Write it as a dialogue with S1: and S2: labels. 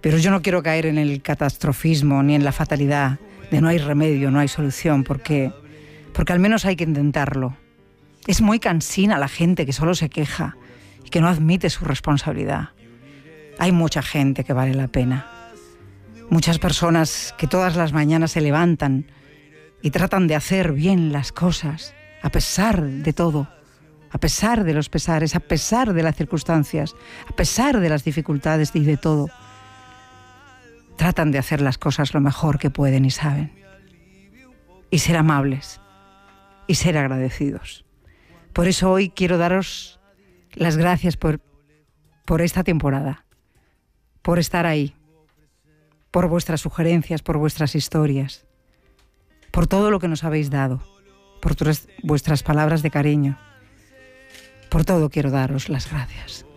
S1: Pero yo no quiero caer en el catastrofismo ni en la fatalidad de no hay remedio, no hay solución, porque al menos hay que intentarlo. Es muy cansina la gente que solo se queja y que no admite su responsabilidad. Hay mucha gente que vale la pena. Muchas personas que todas las mañanas se levantan y tratan de hacer bien las cosas, a pesar de todo, a pesar de los pesares, a pesar de las circunstancias, a pesar de las dificultades y de todo. Tratan de hacer las cosas lo mejor que pueden y saben. Y ser amables y ser agradecidos. Por eso hoy quiero daros las gracias por esta temporada, por estar ahí, por vuestras sugerencias, por vuestras historias, por todo lo que nos habéis dado, por vuestras palabras de cariño. Por todo quiero daros las gracias.